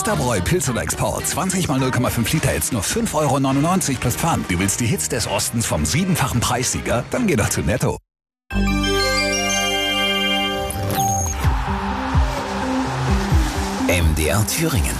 Österbräu Pilz oder Export. 20 mal 0,5 Liter jetzt nur 5,99 € plus Pfand. Du willst die Hits des Ostens vom 7-fachen Preissieger? Dann geh doch zu Netto. MDR Thüringen.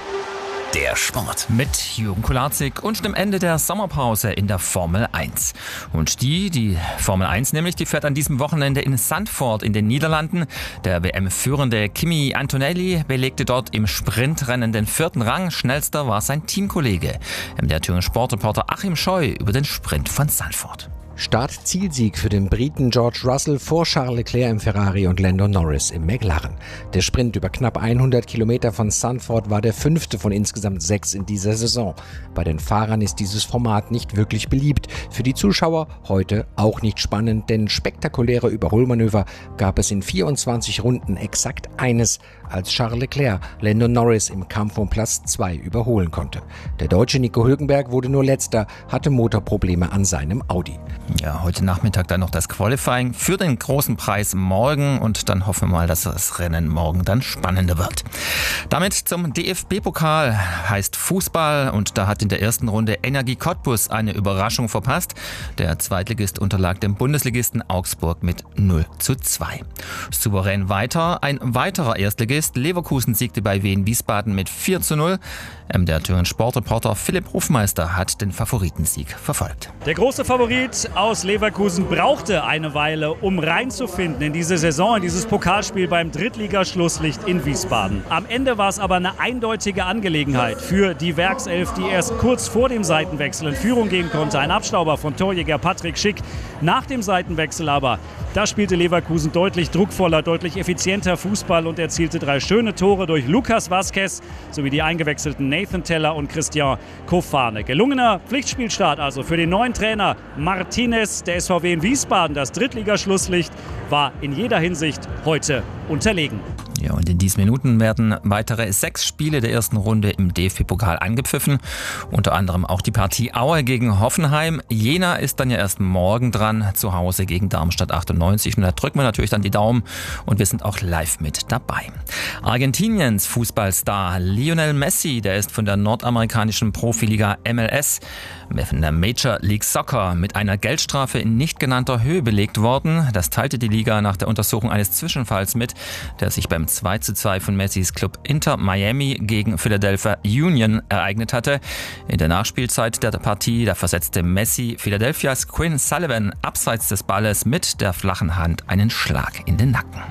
Der Sport. Mit Jürgen Kularzig und dem Ende der Sommerpause in der Formel 1. Und die Formel 1 nämlich, die fährt an diesem Wochenende in Zandvoort in den Niederlanden. Der WM-führende Kimi Antonelli belegte dort im Sprintrennen den 4. Rang. Schnellster war sein Teamkollege. Der Thüringer Sportreporter Achim Scheu über den Sprint von Zandvoort. Start-Zielsieg für den Briten George Russell vor Charles Leclerc im Ferrari und Lando Norris im McLaren. Der Sprint über knapp 100 Kilometer von Zandvoort war der 5. von insgesamt 6 in dieser Saison. Bei den Fahrern ist dieses Format nicht wirklich beliebt. Für die Zuschauer heute auch nicht spannend, denn spektakuläre Überholmanöver gab es in 24 Runden exakt eines, als Charles Leclerc Lando Norris im Kampf um Platz 2 überholen konnte. Der Deutsche Nico Hülkenberg wurde nur Letzter, hatte Motorprobleme an seinem Audi. Ja, heute Nachmittag dann noch das Qualifying für den großen Preis morgen und dann hoffen wir mal, dass das Rennen morgen dann spannender wird. Damit zum DFB-Pokal, heißt Fußball, und da hat in der ersten Runde Energie Cottbus eine Überraschung verpasst. Der Zweitligist unterlag dem Bundesligisten Augsburg mit 0:2. Souverän weiter ein weiterer Erstligist, Leverkusen siegte bei Wien Wiesbaden mit 4:0. Der Thüringer Sportreporter Philipp Hofmeister hat den Favoritensieg verfolgt. Der große Favorit aus Leverkusen brauchte eine Weile, um reinzufinden in diese Saison, in dieses Pokalspiel beim Drittligaschlusslicht in Wiesbaden. Am Ende war es aber eine eindeutige Angelegenheit für die Werkself, die erst kurz vor dem Seitenwechsel in Führung gehen konnte. Ein Abstauber von Torjäger Patrick Schick. Nach dem Seitenwechsel aber, da spielte Leverkusen deutlich druckvoller, deutlich effizienter Fußball und erzielte 3 schöne Tore durch Lucas Vazquez sowie die eingewechselten Nathan Teller und Christian Kofane. Gelungener Pflichtspielstart also für den neuen Trainer Martinez. Der SVW in Wiesbaden, das Drittligaschlusslicht, war in jeder Hinsicht heute unterlegen. Ja, und in diesen Minuten werden weitere 6 Spiele der ersten Runde im DFB-Pokal angepfiffen. Unter anderem auch die Partie Aue gegen Hoffenheim. Jena ist dann ja erst morgen dran, zu Hause gegen Darmstadt 98. Und da drücken wir natürlich dann die Daumen und wir sind auch live mit dabei. Argentiniens Fußballstar Lionel Messi, der ist von der nordamerikanischen Profiliga MLS, von der Major League Soccer, mit einer Geldstrafe in nicht genannter Höhe belegt worden. Das teilte die Liga nach der Untersuchung eines Zwischenfalls mit, der sich beim 2:2 von Messis Club Inter Miami gegen Philadelphia Union ereignet hatte. In der Nachspielzeit der Partie, da versetzte Messi Philadelphias Quinn Sullivan abseits des Balles mit der flachen Hand einen Schlag in den Nacken.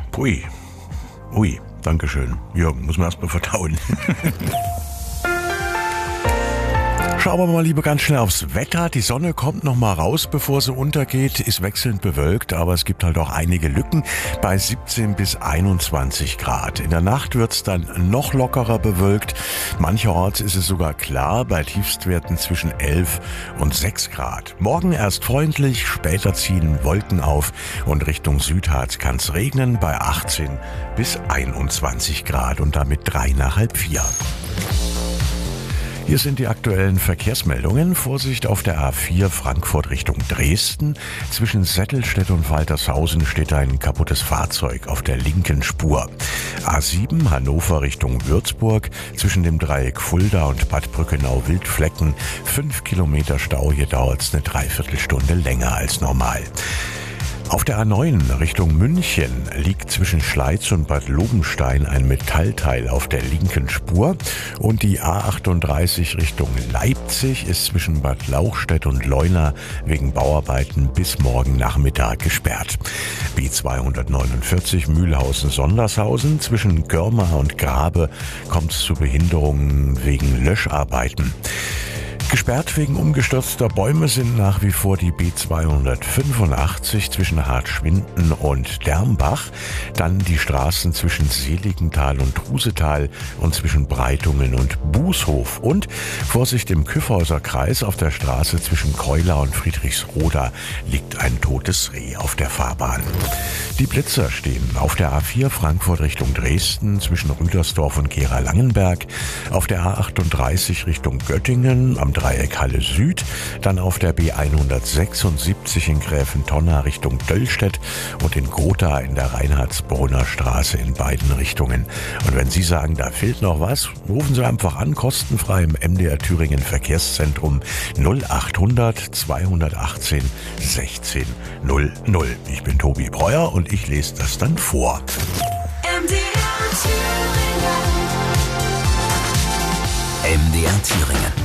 Ui, dankeschön. Jürgen, muss man erst mal verdauen. Schauen wir mal lieber ganz schnell aufs Wetter. Die Sonne kommt noch mal raus, bevor sie untergeht, ist wechselnd bewölkt, aber es gibt halt auch einige Lücken bei 17 bis 21 Grad. In der Nacht wird's dann noch lockerer bewölkt. Mancherorts ist es sogar klar, bei Tiefstwerten zwischen 11 und 6 Grad. Morgen erst freundlich, später ziehen Wolken auf und Richtung Südharz kann's regnen bei 18 bis 21 Grad und damit 3 nach halb 4. Hier sind die aktuellen Verkehrsmeldungen. Vorsicht auf der A4 Frankfurt Richtung Dresden. Zwischen Settelstedt und Waltershausen steht ein kaputtes Fahrzeug auf der linken Spur. A7 Hannover Richtung Würzburg. Zwischen dem Dreieck Fulda und Bad Brückenau-Wildflecken 5 Kilometer Stau. Hier dauert es eine Dreiviertelstunde länger als normal. Auf der A9 Richtung München liegt zwischen Schleiz und Bad Lobenstein ein Metallteil auf der linken Spur und die A38 Richtung Leipzig ist zwischen Bad Lauchstädt und Leuna wegen Bauarbeiten bis morgen Nachmittag gesperrt. B249 Mühlhausen-Sondershausen zwischen Görmar und Grabe kommt es zu Behinderungen wegen Löscharbeiten. Gesperrt wegen umgestürzter Bäume sind nach wie vor die B285 zwischen Hartschwinden und Dermbach, dann die Straßen zwischen Seligenthal und Trusetal und zwischen Breitungen und Bußhof und Vorsicht im Kyffhauser Kreis auf der Straße zwischen Keular und Friedrichsroda liegt ein totes Reh auf der Fahrbahn. Die Blitzer stehen auf der A4 Frankfurt Richtung Dresden zwischen Rüdersdorf und Gera-Langenberg, auf der A38 Richtung Göttingen am Dreieck Halle Süd, dann auf der B176 in Gräfentonna Richtung Döllstedt und in Gotha in der Reinhardsbrunner Straße in beiden Richtungen. Und wenn Sie sagen, da fehlt noch was, rufen Sie einfach an, kostenfrei im MDR Thüringen Verkehrszentrum 0800 218 16 00. Ich bin Tobi Breuer und ich lese das dann vor. MDR Thüringen.